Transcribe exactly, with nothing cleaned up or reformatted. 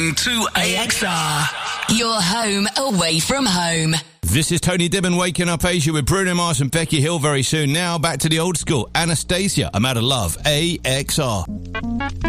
listening to A X R. Your home away from home. This is Tony Dibben waking up Asia with Bruno Mars and Becky Hill very soon. Now back to the old school. Anastasia, I'm out of love. A X R.